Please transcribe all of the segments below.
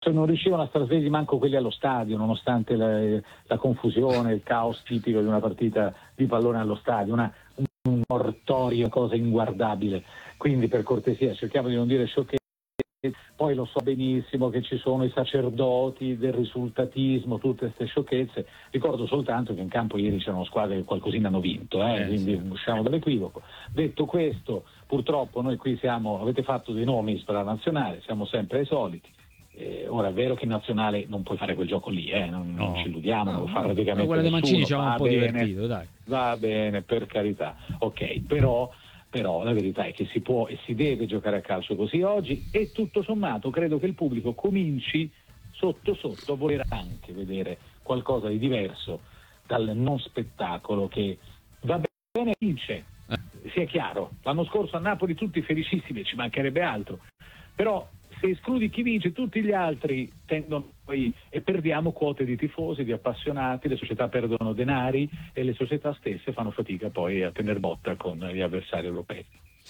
cioè non riuscivano a star svegli manco quelli allo stadio, nonostante la confusione, il caos tipico di una partita di pallone allo stadio, un ortorio, cosa inguardabile. Quindi per cortesia cerchiamo di non dire sciocchezze. Poi lo so benissimo che ci sono i sacerdoti del risultatismo, tutte queste sciocchezze. Ricordo soltanto che in campo ieri c'erano squadre che qualcosina hanno vinto, quindi usciamo dall'equivoco. Detto questo, purtroppo noi qui avete fatto dei nomi per la nazionale, siamo sempre ai soliti. Ora è vero che in nazionale non puoi fare quel gioco lì, non ci illudiamo, non lo fa praticamente quella dei Mancini ci nessuno. un po' divertito, dai. Va bene, per carità, ok, però la verità è che si può e si deve giocare a calcio così oggi, e tutto sommato credo che il pubblico cominci sotto a voler anche vedere qualcosa di diverso dal non spettacolo che va bene vince, sia chiaro. L'anno scorso a Napoli tutti felicissimi, ci mancherebbe altro, però se escludi chi vince tutti gli altri tendono poi, e perdiamo quote di tifosi, di appassionati, le società perdono denari e le società stesse fanno fatica poi a tener botta con gli avversari europei.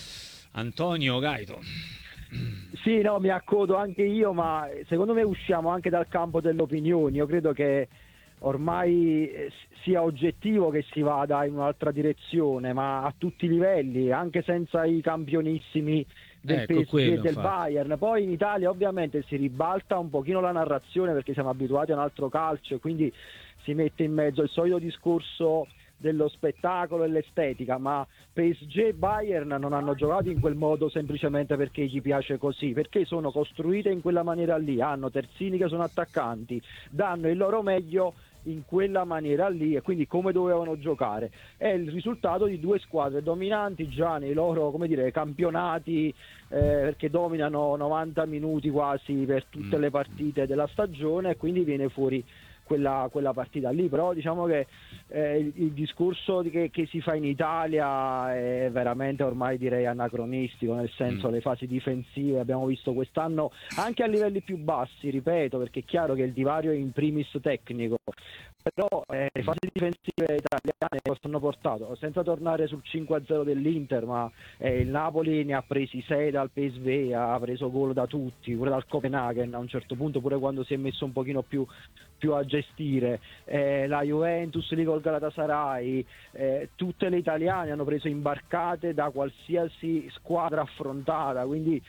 Antonio Gaito. Sì, no, mi accodo anche io, ma secondo me usciamo anche dal campo delle opinioni. Io credo che ormai sia oggettivo che si vada in un'altra direzione, ma a tutti i livelli, anche senza i campionissimi del PSG e del Bayern. Poi in Italia ovviamente si ribalta un pochino la narrazione perché siamo abituati a un altro calcio e quindi si mette in mezzo il solito discorso dello spettacolo e l'estetica, ma PSG e Bayern non hanno giocato in quel modo semplicemente perché gli piace così, perché sono costruite in quella maniera lì, hanno terzini che sono attaccanti, danno il loro meglio in quella maniera lì e quindi come dovevano giocare. È il risultato di due squadre dominanti già nei loro, come dire, campionati, perché dominano 90 minuti quasi per tutte le partite della stagione e quindi viene fuori quella partita lì. Però diciamo che il discorso che si fa in Italia è veramente ormai direi anacronistico, nel senso le fasi difensive abbiamo visto quest'anno anche a livelli più bassi, ripeto, perché è chiaro che il divario è in primis tecnico, però le fasi difensive italiane cosa hanno portato, senza tornare sul 5-0 dell'Inter, ma il Napoli ne ha presi 6 dal PSV, ha preso gol da tutti, pure dal Copenaghen a un certo punto, pure quando si è messo un pochino più a gestire, la Juventus lì col Galatasaray, tutte le italiane hanno preso imbarcate da qualsiasi squadra affrontata, quindi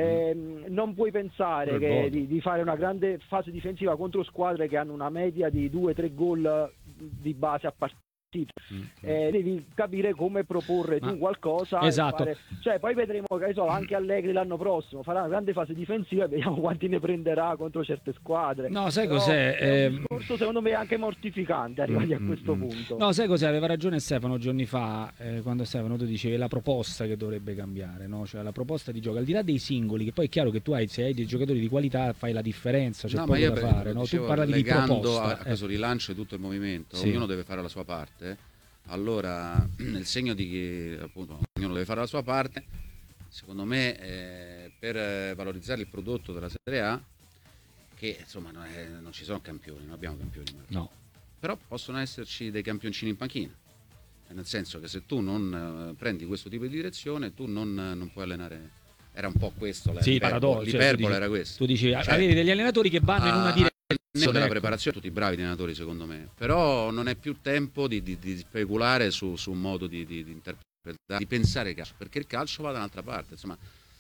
non puoi pensare di fare una grande fase difensiva contro squadre che hanno una media di 2-3 gol di base a partita. Devi capire come proporre tu qualcosa, esatto. Cioè poi vedremo che anche Allegri l'anno prossimo farà una grande fase difensiva e vediamo quanti ne prenderà contro certe squadre. No, sai però cos'è? È un discorso secondo me anche mortificante arrivati a questo punto. No, sai cos'è? Aveva ragione Stefano giorni fa, quando Stefano tu dicevi la proposta che dovrebbe cambiare, no? Cioè la proposta di gioco, al di là dei singoli, che poi è chiaro che tu se hai dei giocatori di qualità fai la differenza, c'è poco da fare, no? Tu parlavi di proposta, a questo rilancio di tutto il movimento, ognuno deve fare la sua parte. Allora, nel segno di che appunto ognuno deve fare la sua parte, secondo me per valorizzare il prodotto della Serie A, che insomma non ci sono campioni, non abbiamo campioni, no, però possono esserci dei campioncini in panchina, nel senso che se tu non prendi questo tipo di direzione tu non puoi allenare. Era un po' questo l'iperbole, era questo. Tu dici avere degli allenatori che vanno in una direzione della preparazione, tutti bravi allenatori secondo me, però non è più tempo di speculare su un modo di interpretare, di pensare calcio, perché il calcio va da un'altra parte, insomma,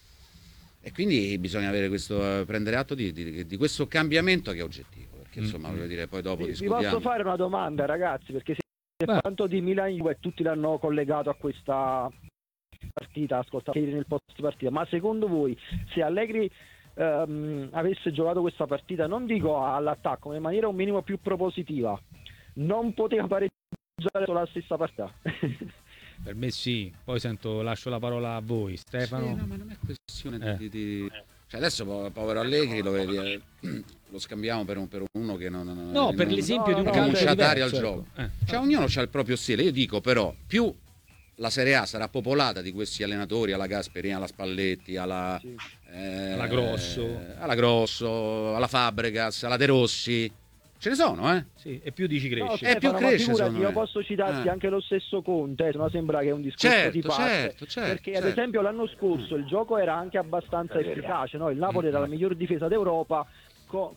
e quindi bisogna avere prendere atto di questo cambiamento che è oggettivo, perché insomma voglio dire, poi dopo discutiamo. Vi posso fare una domanda, ragazzi, perché si è parlato di Milan Juve e tutti l'hanno collegato a questa partita, ascoltate nel post partita, ma secondo voi se Allegri avesse giocato questa partita, non dico all'attacco, ma in maniera un minimo più propositiva, non poteva pareggiare la stessa partita? Per me sì, poi lascio la parola a voi, Stefano. Sì, no, ma non è questione di... Cioè adesso povero Allegri lo scambiamo per uno che non no, per l'esempio di un calcio diverso, al gioco. Cioè ognuno ha il proprio stile. Io dico però, più la Serie A sarà popolata di questi allenatori alla Gasperini, alla Spalletti, alla Grosso, alla Fabregas, alla De Rossi. Ce ne sono, Sì, e più dici cresce. No, più cresce, io posso citarti anche lo stesso Conte, se no sembra che è un discorso di parte. Certo, perché ad esempio l'anno scorso il gioco era anche abbastanza efficace, no? Il Napoli era la miglior difesa d'Europa,